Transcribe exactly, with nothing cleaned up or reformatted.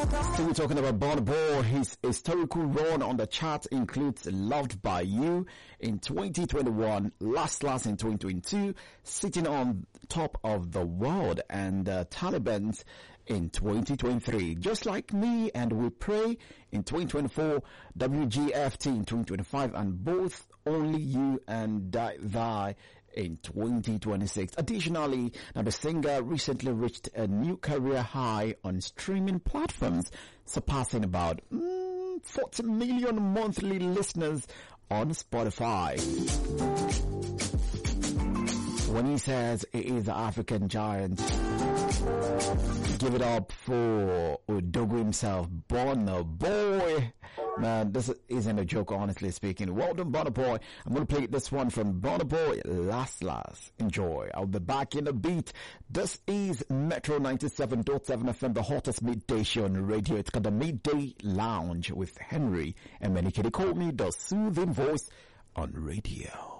Still talking about Burna Boy. His historical run on the chart includes Loved by You in twenty twenty-one, Last Last in twenty twenty-two, Sitting on Top of the World, and uh, Taliban's in twenty twenty-three. Just Like Me and We Pray in twenty twenty-four, W G F T in twenty twenty-five, and both Only You and Die Thy in twenty twenty-six. Additionally, now the singer recently reached a new career high on streaming platforms, surpassing about mm, forty million monthly listeners on Spotify. When he says he is the African giant, give it up for Odogu himself, Burna Boy. Man, this isn't a joke, honestly speaking. Well done, Burna Boy. I'm going to play this one from Burna Boy, Last Last. Enjoy. I'll be back in a beat. This is Metro ninety-seven point seven F M, the hottest midday show on radio. It's called the Midday Lounge with Henry and Manny. They call me the soothing voice on radio.